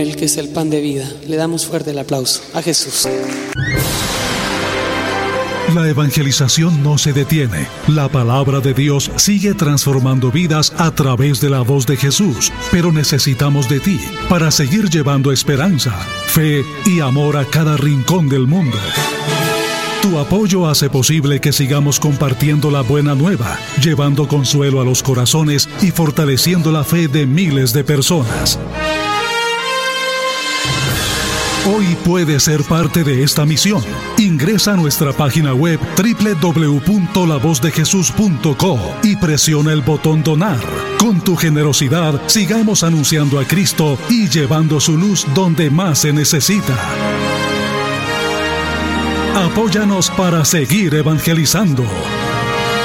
Él que es el pan de vida. Le damos fuerte el aplauso a Jesús. La evangelización no se detiene. La palabra de Dios sigue transformando vidas a través de la voz de Jesús. Pero necesitamos de ti para seguir llevando esperanza, fe y amor a cada rincón del mundo. Tu apoyo hace posible que sigamos compartiendo la buena nueva, llevando consuelo a los corazones y fortaleciendo la fe de miles de personas. Hoy puedes ser parte de esta misión. Ingresa a nuestra página web www.lavozdejesús.co y presiona el botón Donar. Con tu generosidad, sigamos anunciando a Cristo y llevando su luz donde más se necesita. Apóyanos para seguir evangelizando.